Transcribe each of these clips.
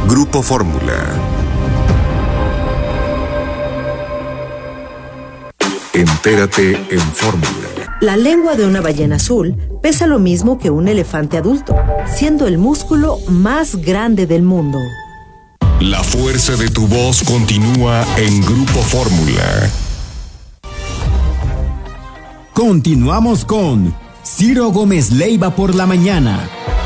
Grupo Fórmula. Entérate en Fórmula. La lengua de una ballena azul pesa lo mismo que un elefante adulto, siendo el músculo más grande del mundo. La fuerza de tu voz continúa en Grupo Fórmula. Continuamos con Ciro Gómez Leiva por la mañana.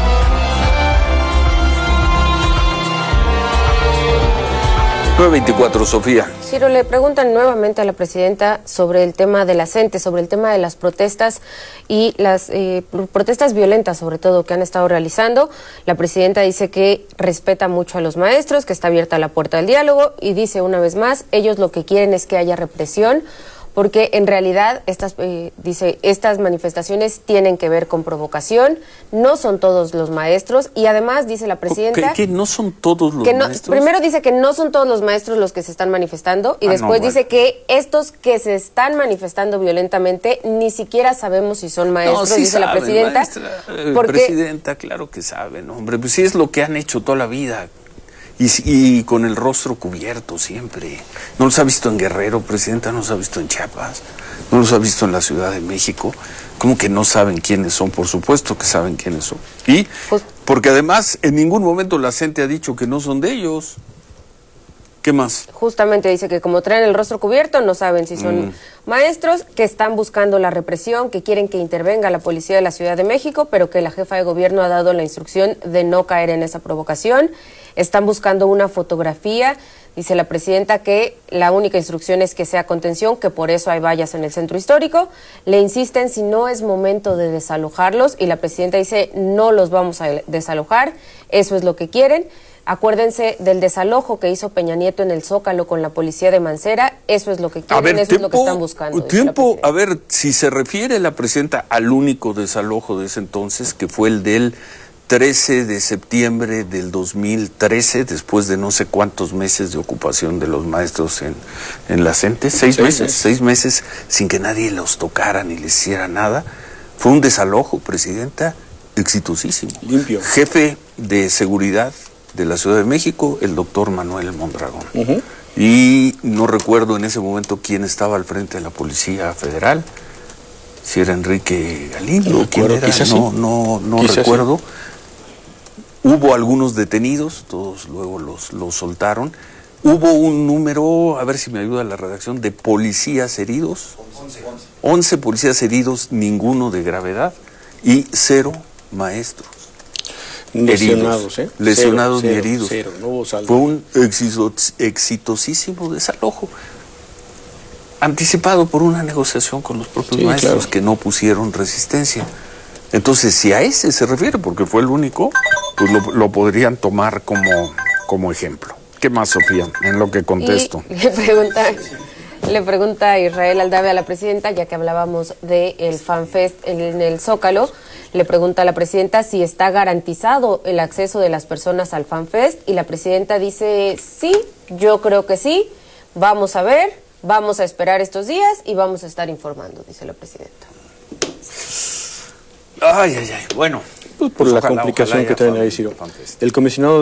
.24, Sofía. Ciro, le preguntan nuevamente a la presidenta sobre el tema de la CENTE, sobre el tema de las protestas y las protestas violentas, sobre todo, que han estado realizando. La presidenta dice que respeta mucho a los maestros, que está abierta la puerta del diálogo y dice una vez más, ellos lo que quieren es que haya represión, porque en realidad estas manifestaciones tienen que ver con provocación, no son todos los maestros, y además dice la presidenta... ¿Que no son todos los maestros? Primero dice que no son todos los maestros los que se están manifestando, y después dice que estos que se están manifestando violentamente ni siquiera sabemos si son maestros, sí dice saben, la presidenta. Maestra, presidenta, claro que saben, hombre, pues sí es lo que han hecho toda la vida. Y con el rostro cubierto siempre. ¿No los ha visto en Guerrero, presidenta? ¿No los ha visto en Chiapas? ¿No los ha visto en la Ciudad de México? ¿Cómo que no saben quiénes son? Por supuesto que saben quiénes son. Y porque además en ningún momento la CENTE ha dicho que no son de ellos. ¿Qué más? Justamente dice que como traen el rostro cubierto, no saben si son maestros, que están buscando la represión, que quieren que intervenga la policía de la Ciudad de México, pero que la jefa de gobierno ha dado la instrucción de no caer en esa provocación. Están buscando una fotografía, dice la presidenta, que la única instrucción es que sea contención, que por eso hay vallas en el centro histórico. Le insisten si no es momento de desalojarlos, y la presidenta dice no los vamos a desalojar, eso es lo que quieren. Acuérdense del desalojo que hizo Peña Nieto en el Zócalo con la policía de Mancera, eso es lo que quieren, eso es lo que están buscando. A ver, si se refiere la presidenta al único desalojo de ese entonces, que fue el del 13 de septiembre del 2013, después de no sé cuántos meses de ocupación de los maestros en la CENTE, 6 meses sin que nadie los tocara ni les hiciera nada. Fue un desalojo, presidenta, exitosísimo. Limpio. Jefe de seguridad de la Ciudad de México, el doctor Manuel Mondragón. Y no recuerdo en ese momento quién estaba al frente de la Policía Federal, si era Enrique Galindo, quién era, no recuerdo. Sí. Hubo algunos detenidos, todos luego los soltaron. Hubo un número, a ver si me ayuda la redacción, de policías heridos. 11 policías heridos, ninguno de gravedad, y 0 maestros. Lesionados, lesionados ni heridos. No hubo saldo. Fue un exitosísimo desalojo, anticipado por una negociación con los propios maestros, que no pusieron resistencia. Entonces, si a ese se refiere, porque fue el único, pues lo podrían tomar como ejemplo. ¿Qué más, Sofía, en lo que contesto? Le pregunta Israel Aldave a la presidenta, ya que hablábamos del FanFest en el Zócalo, le pregunta a la presidenta si está garantizado el acceso de las personas al FanFest, y la presidenta dice, sí, yo creo que sí, vamos a ver, vamos a esperar estos días y vamos a estar informando, dice la presidenta. Ay, bueno. Pues por la complicación que traen ahí, Ciro. El comisionado